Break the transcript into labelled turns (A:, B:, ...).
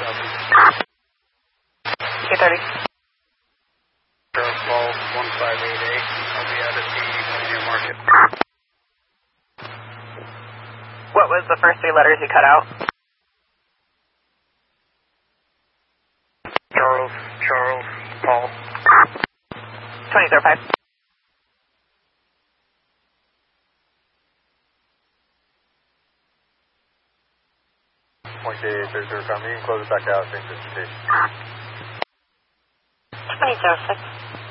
A: K30.
B: Call 1588. I'll be out at the Millennium Market.
A: What was the first 3 letters you cut out?
B: Charles, Paul.
A: 2005.
B: Point K30 coming in, close it back out, same 50.
A: 2006.